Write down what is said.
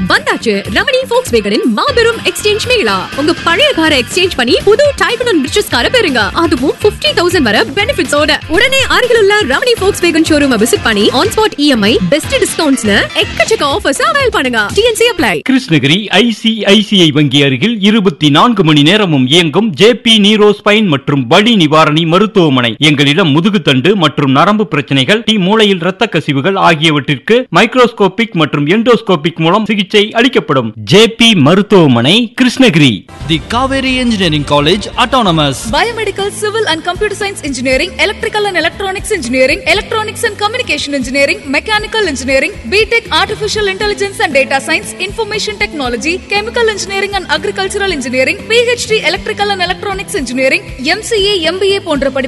வந்தாச்சு ரமணி Volkswagenன் மாபெரும் எக்ஸ்சேஞ்ச் மேளா. உங்க பழைய காரை எக்ஸ்சேஞ்ச் பண்ணி புது டைப் அண்ட் ரிச்சஸ் காரை பெறுங்க. அதுவும் 50,000 வரை பெனிஃபிட்ஸோட. உடனே அருகிலுள்ள ரமணி Volkswagen ஷோரூமை விசிட் பண்ணி ஆன் ஸ்பாட் EMI பெஸ்ட் டிஸ்கவுண்ட்ஸ்னு எக்கச்சக்க ஆஃபர்ஸ் அவைல் பண்ணுங்க. TNC apply. கிருஷ்ணகிரி ICICI வங்கி அருகில் 24 மணி நேரமும் இயங்கும் JP நீரோ ஸ்பைன் மற்றும் வலி நிவாரணி மருத்துவமனை. எங்களிடம் முதுகுத்தண்டு மற்றும் நரம்பு பிரச்சனைகள், மூளையில் இரத்த கசிவுகள் ஆகியவற்றிற்கு மைக்ரோஸ்கோபிக் மற்றும் எண்டோஸ்கோபிக் மூலம் சிகிச்சை அளிக்கப்படும். JP மருத்துவமனை, Krishnagiri. The Kaveri Engineering College Autonomous. Biomedical, Civil and Computer Science Engineering, Electrical and Electronics Engineering, Electronics and Communication Engineering, Mechanical Engineering, BTech Artificial Intelligence and Data Science, Information Technology, Chemical Engineering and Agricultural Engineering, PhD Electrical and Electronics Engineering, MCA, MBA போன்ற